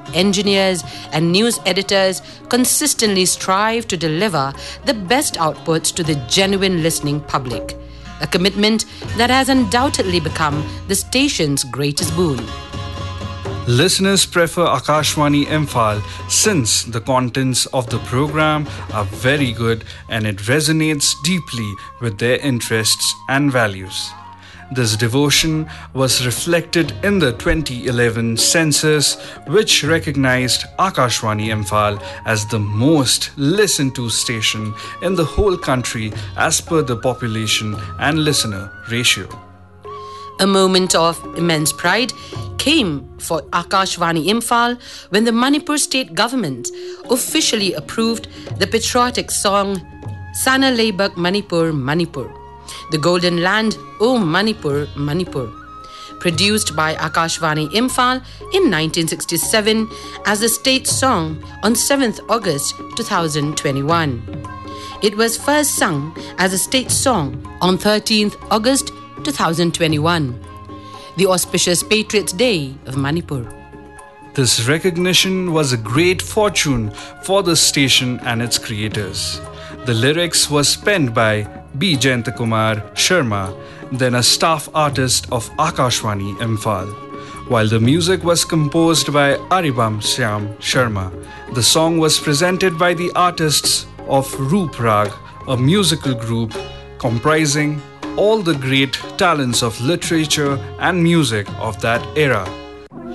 engineers, and news editors consistently strive to deliver the best outputs to the genuine listening public, a commitment that has undoubtedly become the station's greatest boon. Listeners prefer Akashvani Imphal since the contents of the program are very good and it resonates deeply with their interests and values. This devotion was reflected in the 2011 census, which recognized Akashvani Imphal as the most listened to station in the whole country as per the population and listener ratio. A moment of immense pride came for Akashvani Imphal when the Manipur state government officially approved the patriotic song Sana Leibak Manipur Manipur, the Golden Land, O Manipur, Manipur, produced by Akashvani Imphal in 1967 as a state song on 7th August 2021. It was first sung as a state song on 13th August 2021, the auspicious Patriots' Day of Manipur. This recognition was a great fortune for the station and its creators. The lyrics was penned by B. Jayantakumar Sharma, then a staff artist of Akashvani Imphal, while the music was composed by Aribam Syam Sharma. The song was presented by the artists of Roop Rag, a musical group comprising all the great talents of literature and music of that era.